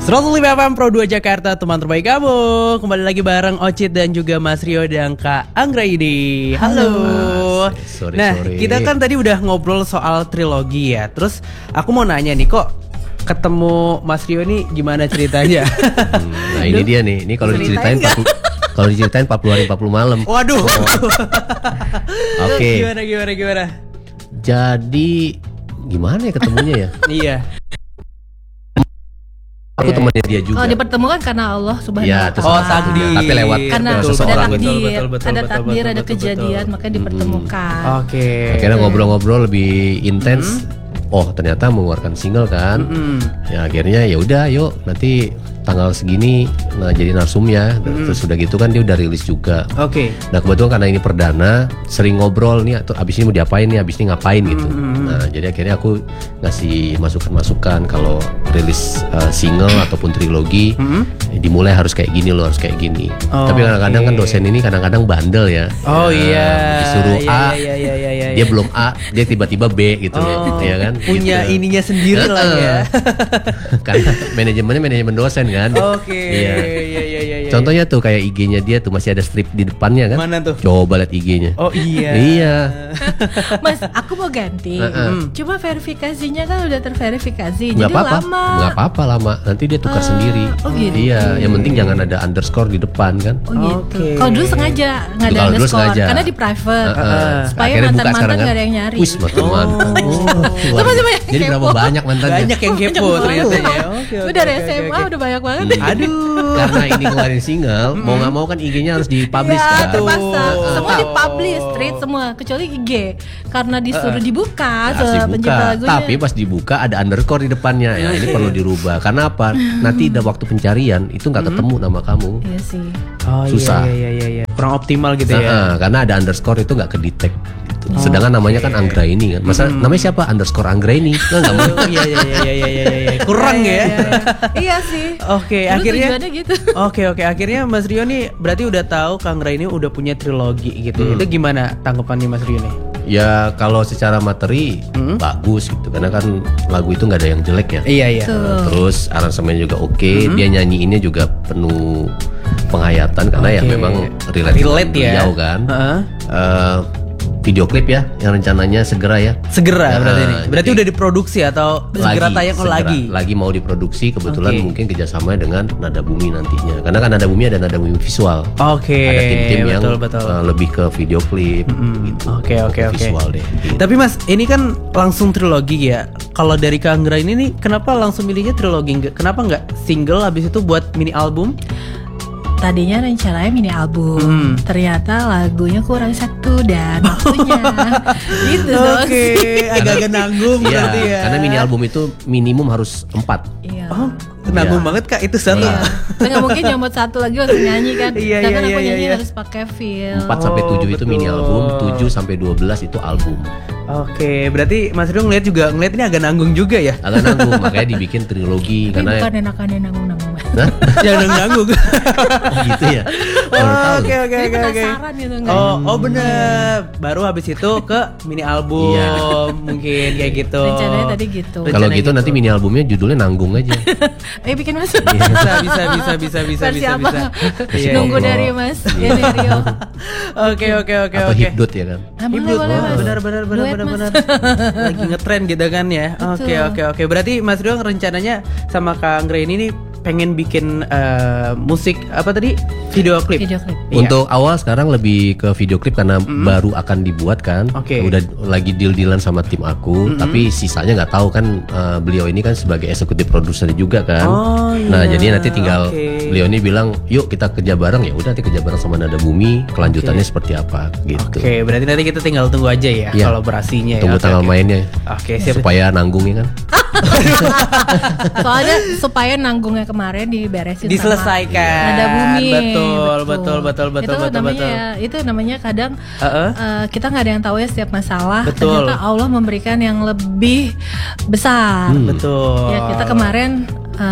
105 FM Pro 2 Jakarta, teman terbaik kamu. Kembali lagi bareng Ocit dan juga Mas Rio dan Kak Anggra ini. Halo. Sorry. Kita kan tadi udah ngobrol soal trilogi ya. Terus aku mau nanya nih, kok ketemu Mas Rio nih gimana ceritanya? Nah ini dia nih. Ini kalau diceritain 40 hari 40 malam. Waduh. Oke. Gimana? Jadi gimana ya ketemunya ya? Iya. Aku temannya dia juga. Kalau dipertemukan karena Allah Subhanahu wa Ta'ala. takdir. Tapi lewat karena seseorang. ada takdir, ada kejadian, makanya dipertemukan. Oke. Akhirnya ngobrol-ngobrol lebih intens. Oh ternyata mengeluarkan single kan. Ya akhirnya ya udah yuk nanti tanggal segini jadi narsumnya. Terus udah gitu kan dia udah rilis juga. Oke. Nah kebetulan karena ini perdana, sering ngobrol nih atau abis ini mau diapain nih, abis ini ngapain gitu. Nah jadi akhirnya aku ngasih masukan-masukan kalau rilis single ataupun trilogi, dimulai harus kayak gini loh, harus kayak gini. Tapi kadang-kadang kan dosen ini kadang-kadang bandel ya. Oh iya. Disuruh A, iya. dia belum A, dia tiba-tiba B gitu ya kan. Punya gitu. ininya sendiri lah ya. Karena manajemen dosen kan. Oke. Iya. Contohnya tuh kayak IG-nya dia tuh masih ada strip di depannya kan. Mana tuh? Coba lihat IG-nya. Oh iya. Iya. Mas, aku mau ganti. Cuma verifikasinya kan udah terverifikasi. Nggak jadi apa-apa. lama. Nggak apa-apa lama. Nanti dia tukar sendiri. Oh gitu. Iya. Yang penting jangan ada underscore di depan kan. Oh gitu. Oke. Kalau dulu sengaja nggak ada Kalau dulu underscore sengaja. karena di private supaya Akhirnya buka mantan-mantan sekarang kan. nggak ada yang nyari. Wis mantan. Masih banyak Jadi yang berapa kepo. banyak mantannya? Banyak yang kepo ternyata ya. Oke. Udah dari SMA udah banyak banget. Aduh. Karena ini keluarin single, mau nggak mau kan IG-nya harus dipublish Iya, kan. terpaksa. Semua Oh. dipublish, straight semua kecuali IG karena disuruh dibuka Harus pencipta dibuka. lagunya. Tapi pas dibuka ada underscore di depannya. Ya ini perlu dirubah. Karena apa? Nanti ada waktu pencarian itu nggak ketemu nama kamu. Iya sih. Oh Susah. Iya. Kurang optimal gitu ya. Karena ada underscore itu nggak kedetek. Gitu. Sedangkan namanya kan Anggra ini kan. Masa namanya siapa? Underscore Anggra ini? Nggak mau. Iya. Kurang ya. Iya sih. Oke, Dulu akhirnya tujuannya gitu. Oke, akhirnya Mas Rio nih berarti udah tahu Kang Ray ini udah punya trilogi gitu. Itu gimana tanggapannya Mas Rio nih? Ya kalau secara materi bagus gitu. Karena kan lagu itu nggak ada yang jelek ya. Iya. Terus aransemennya juga oke. Dia nyanyiinnya juga penuh penghayatan karena ya Oke. memang relate Relate ya. beliau kan. Heeh. Video klip ya yang rencananya segera ya. Segera berarti nih. Berarti jadi- udah diproduksi atau segera tayang lagi? Lagi mau diproduksi, kebetulan Oke. mungkin kerjasama dengan Nada Bumi nantinya. Karena kan Nada Bumi ada Nada Bumi visual. Oke. Ada tim-tim yang betul. lebih ke video klip gitu. Oke. Visual deh. Gitu. Tapi Mas, ini kan langsung trilogi ya. Kalau dari Kang Ray ini nih, kenapa langsung milihnya trilogi? Kenapa nggak single habis itu buat mini album? Tadinya rencananya mini album, ternyata lagunya kurang satu dan waktunya gitu dong. Oke, agak-agak nanggung Iya, berarti ya. karena mini album itu minimum harus 4. Iya. Oh, nanggung Iya. banget Kak itu satu. Iya. Nggak mungkin nyomot satu lagi langsung nyanyi kan. Iya, Sedangkan iya, aku iya, nyanyi iya. harus pakai feel. 4 sampai 7 itu mini betul. album, 7 sampai 12 itu album. Oke, berarti Mas Rio ngeliat ini agak nanggung juga ya? Agak nanggung, makanya dibikin trilogi Tapi karena bukan enakannya nanggung-nanggung. Hah? Jangan nanggung. Oh gitu ya. Baru tahu. Oke. Jadi penasaran gitu nggak? Oh bener. Baru habis itu ke mini album Iya. mungkin kayak gitu. Rencananya tadi gitu. Kalau Rencana gitu nanti mini albumnya judulnya Nanggung aja. Ayo bikin mas. Bisa. Versi apa? Iya, Nunggu iya. dari mas. Ya dari Rio. Oke. Atau Hipdut ya kan. Ah, boleh, Hibdut. boleh, Oh, Mas. benar. Duet, Mas. Lagi ngetren gitu kan ya. Oke. Berarti Mas Rio rencananya sama Kang Ray ini nih pengen bikin musik apa tadi? Video klip. Video klip. Iya. Untuk awal sekarang lebih ke video klip karena baru akan dibuat kan. Oke. Udah lagi deal-dealan sama tim aku, tapi sisanya nggak tahu kan. Beliau ini kan sebagai eksekutif produser juga kan. Oh, iya. Nah jadi nanti tinggal Oke. beliau ini bilang, yuk kita kerja bareng, ya udah nanti kerja bareng sama Nada Bumi. Kelanjutannya seperti apa gitu. Oke, berarti nanti kita tinggal tunggu aja ya Iya. kolaborasinya Tunggu ya. tanggal Oke. mainnya. Oke, siap. Supaya nanggungnya kan. Soalnya supaya nanggungnya kemarin diberesin Diselesaikan. sama Nada Bumi. Betul. Itu namanya ya, itu namanya kadang kita nggak ada yang tahu ya setiap masalah. Betul. Ternyata Allah memberikan yang lebih besar. Betul. Ya kita kemarin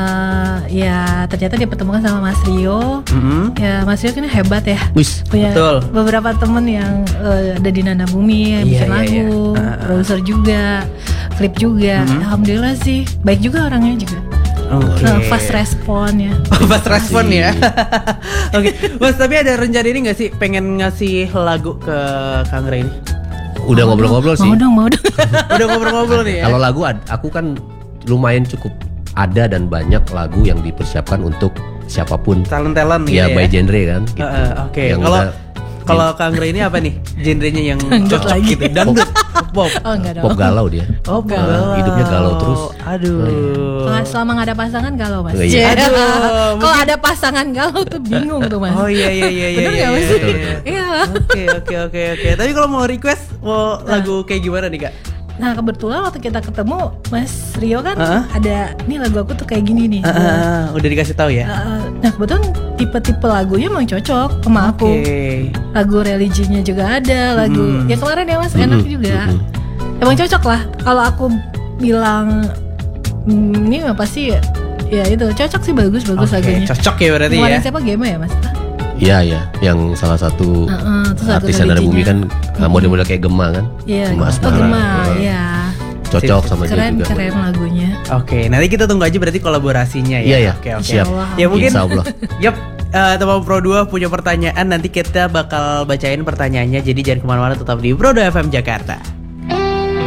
ya ternyata dipertemukan sama Mas Rio. Ya Mas Rio kan hebat ya. Wis. Punya Betul. beberapa temen yang ada di Nada Bumi yang Iya, bikin iya, lagu, produser juga, klip juga. Alhamdulillah sih, baik juga orangnya juga. Oke. Fast respon ya. Fast respon ya. Oke, Mas, tapi ada rencana ini nggak sih pengen ngasih lagu ke Kang Ray ini? Udah ngobrol-ngobrol sih. Mau dong. Udah ngobrol-ngobrol nih ya. Kalau lagu aku kan lumayan cukup ada dan banyak lagu yang dipersiapkan untuk siapapun. Talent gitu Ya ya. by genre kan. Gitu. Oke. Yang Kalau udah- kalau Kang Ray ini apa nih? Genrenya yang Dangdut cocok lagi. gitu. Dangdut, pop. Oh enggak dong. pop galau dia. Oh, galau. Hidupnya galau terus. Aduh. Kalau selama nggak ada pasangan galau mas. Oh, iya. Aduh, Kalau mungkin- ada pasangan galau tuh bingung tuh mas. Oh iya. Bener nggak mas? betul. Iya. Oke. Tapi kalau mau request mau lagu kayak gimana nih Kak? Nah kebetulan waktu kita ketemu Mas Rio kan Heeh. ada nih lagu aku tuh kayak gini nih. Udah dikasih tahu ya? Nah kebetulan tipe-tipe lagunya emang cocok sama aku. Oke. Lagu religinya juga ada, lagu ya kemarin ya mas enak juga. Emang cocok lah. Kalau aku bilang ini mah pasti ya itu cocok sih bagus Oke, lagunya. cocok ya berarti Kemarin ya. siapa Gema ya mas? Iya, yang salah satu Terus lagu artis yang ada bumi religinya. kan model-model kayak Gema kan. Iya, Gema oh Asmara. Gema, ya. Cocok sama dia juga. Keren lagunya. Oke, nanti kita tunggu aja berarti kolaborasinya ya. Iya, ya. Oke. Siap. Insyaallah. Ya mungkin. Insya Allah. Yap. Teman Pro 2 punya pertanyaan, nanti kita bakal bacain pertanyaannya. Jadi jangan kemana-mana, tetap di Pro 2 FM Jakarta.